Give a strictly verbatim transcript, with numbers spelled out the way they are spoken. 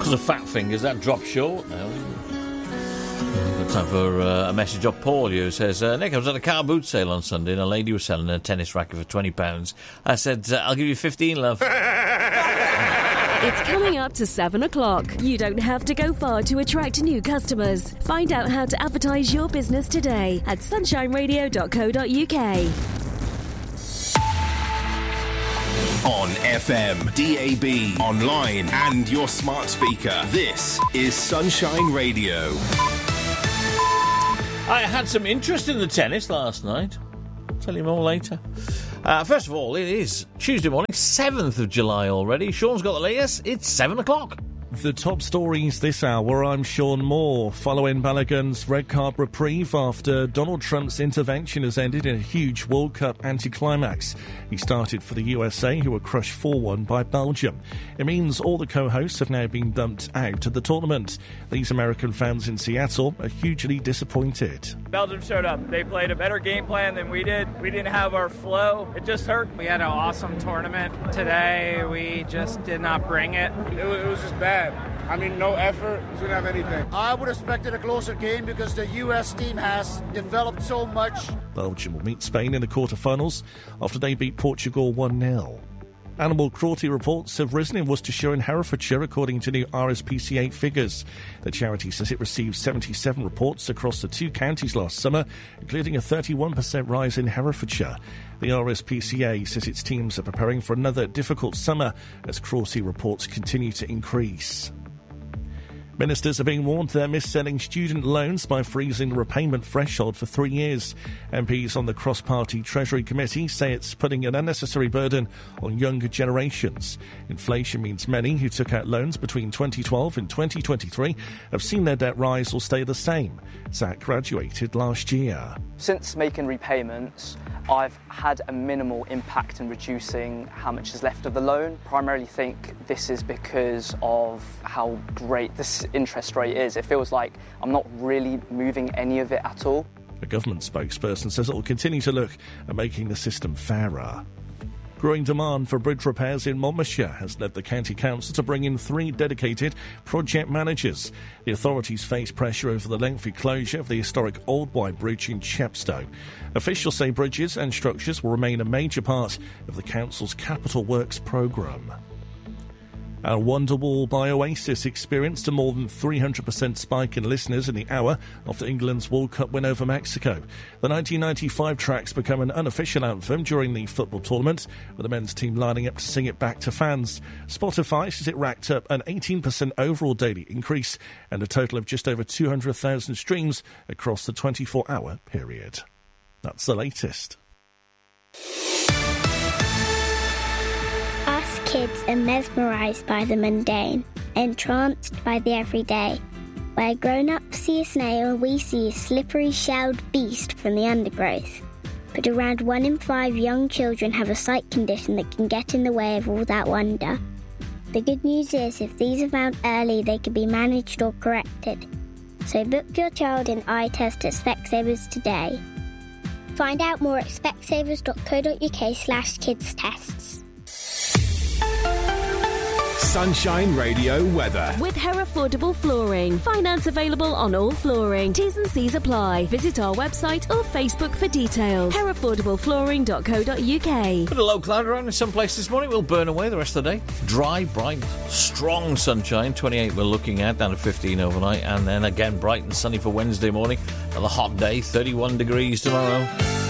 Because of fat fingers, that dropped short now. Good time for uh, a message off Paul, who says, uh, Nick, I was at a car boot sale on Sunday and a lady was selling a tennis racket for twenty pounds. I said, uh, I'll give you fifteen, love. It's coming up to seven o'clock. You don't have to go far to attract new customers. Find out how to advertise your business today at sunshine radio dot co dot uk. On F M, D A B, online and your smart speaker. This is Sunshine Radio. I had some interest in the tennis last night. I'll tell you more later. Uh, first of all, it is Tuesday morning, seventh of July already. Sean's got the latest. It's seven o'clock. The top stories this hour, I'm Sean Moore. Following Balogun's red card reprieve after Donald Trump's intervention has ended in a huge World Cup anticlimax. He started for the U S A, who were crushed four one by Belgium. It means all the co-hosts have now been dumped out of the tournament. These American fans in Seattle are hugely disappointed. Belgium showed up. They played a better game plan than we did. We didn't have our flow. It just hurt. We had an awesome tournament today. We just did not bring it. It was, it was just bad. I mean, no effort. We didn't have anything. I would have expected a closer game because the U S team has developed so much. Belgium will meet Spain in the quarterfinals after they beat Portugal one nil. Animal cruelty reports have risen in Worcestershire and Herefordshire, according to new R S P C A figures. The charity says it received seventy-seven reports across the two counties last summer, including a thirty-one percent rise in Herefordshire. The R S P C A says its teams are preparing for another difficult summer as cruelty reports continue to increase. Ministers are being warned they're mis-selling student loans by freezing the repayment threshold for three years. M Ps on the cross-party Treasury Committee say it's putting an unnecessary burden on younger generations. Inflation means many who took out loans between twenty twelve and twenty twenty-three have seen their debt rise or stay the same. Zach graduated last year. Since making repayments, I've had a minimal impact in reducing how much is left of the loan. Primarily think this is because of how great this interest rate is. It feels like I'm not really moving any of it at all. A government spokesperson says it will continue to look at making the system fairer. Growing demand for bridge repairs in Monmouthshire has led the County Council to bring in three dedicated project managers. The authorities face pressure over the lengthy closure of the historic Old White Bridge in Chepstow. Officials say bridges and structures will remain a major part of the Council's capital works programme. Our Wonderwall by Oasis experienced a more than three hundred percent spike in listeners in the hour after England's World Cup win over Mexico. The nineteen ninety-five track's become an unofficial anthem during the football tournament, with the men's team lining up to sing it back to fans. Spotify says it racked up an eighteen percent overall daily increase and a total of just over two hundred thousand streams across the twenty-four hour period. That's the latest. Kids are mesmerised by the mundane, entranced by the everyday. Where grown-ups see a snail, we see a slippery shelled beast from the undergrowth. But around one in five young children have a sight condition that can get in the way of all that wonder. The good news is, if these are found early, they can be managed or corrected. So book your child in eye test at Specsavers today. Find out more at specsavers dot co dot uk slash kids tests. Sunshine Radio weather. With Herefordable Flooring. Finance available on all flooring. T's and C's apply. Visit our website or Facebook for details. herefordable flooring dot co dot uk. Bit of low cloud around in some places this morning. We'll burn away the rest of the day. Dry, bright, strong sunshine. twenty-eight we're looking at, down to fifteen overnight. And then again bright and sunny for Wednesday morning. Another hot day, thirty-one degrees tomorrow.